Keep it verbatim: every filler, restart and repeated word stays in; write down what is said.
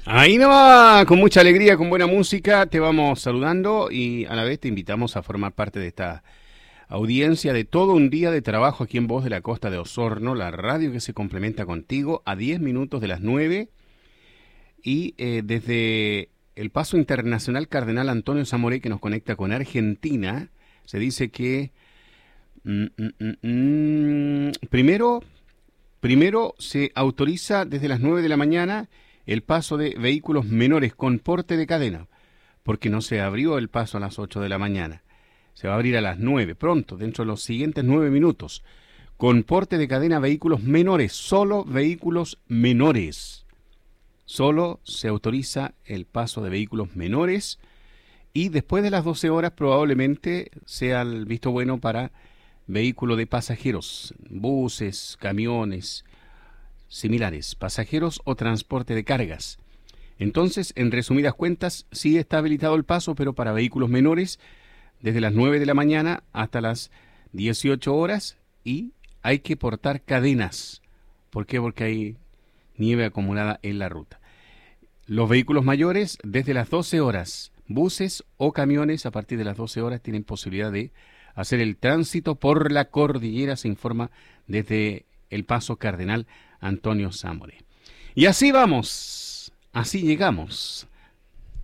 Ahí nomás, con mucha alegría, con buena música, te vamos saludando y a la vez te invitamos a formar parte de esta audiencia de todo un día de trabajo aquí en Voz de la Costa de Osorno, la radio que se complementa contigo a diez minutos de las nueve y eh, desde el Paso Internacional Cardenal Antonio Zamoré que nos conecta con Argentina, se dice que mm, mm, mm, mm, primero, primero se autoriza desde las nueve de la mañana el paso de vehículos menores con porte de cadena, porque no se abrió el paso a las ocho de la mañana. Se va a abrir a las nueve, pronto, dentro de los siguientes nueve minutos. Con porte de cadena vehículos menores, solo vehículos menores. Solo se autoriza el paso de vehículos menores y después de las doce horas probablemente sea el visto bueno para vehículos de pasajeros, buses, camiones, similares, pasajeros o transporte de cargas. Entonces, en resumidas cuentas, sí está habilitado el paso, pero para vehículos menores, desde las nueve de la mañana hasta las dieciocho horas, y hay que portar cadenas. ¿Por qué? Porque hay nieve acumulada en la ruta. Los vehículos mayores, desde las doce horas, buses o camiones, a partir de las doce horas, tienen posibilidad de hacer el tránsito por la cordillera, se informa desde el Paso Cardenal Antonio Zamoré. Y así vamos, así llegamos